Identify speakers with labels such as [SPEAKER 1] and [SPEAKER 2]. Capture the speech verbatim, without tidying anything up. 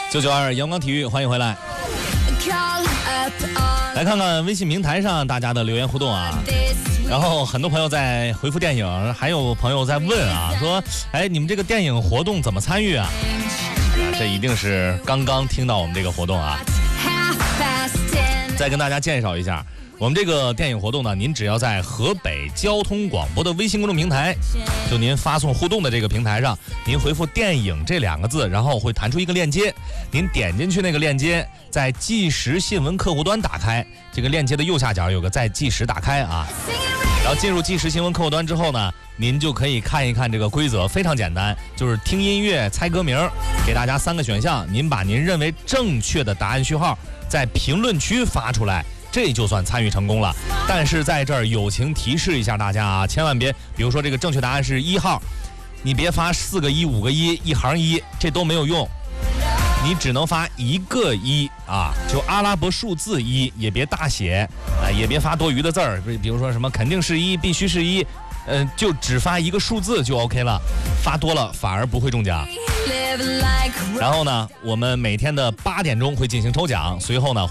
[SPEAKER 1] 九九二阳光体育，欢迎回来。来看看微信平台上大家的留言互动啊，然后很多朋友在回复电影，还有朋友在问啊，说，哎，你们这个电影活动怎么参与啊？这一定是刚刚听到我们这个活动啊。再跟大家介绍一下，我们这个电影活动呢，您只要在河北交通广播的微信公众平台，就您发送互动的这个平台上，您回复电影这两个字，然后会弹出一个链接，您点进去那个链接，在即时新闻客户端打开，这个链接的右下角有个在即时打开啊，然后进入即时新闻客户端之后呢，您就可以看一看这个规则，非常简单，就是听音乐猜歌名，给大家三个选项，您把您认为正确的答案序号在评论区发出来，这就算参与成功了。但是在这儿友情提示一下大家啊，千万别，比如说这个正确答案是一号，你别发四个一、五个一，一行一，这都没有用，你只能发一个一啊，就阿拉伯数字一，也别大写啊，也别发多余的字儿，比如说什么肯定是一，必须是一，嗯、呃，就只发一个数字就 OK 了，发多了反而不会中奖。然后呢，我们每天的八点钟会进行抽奖，随后呢。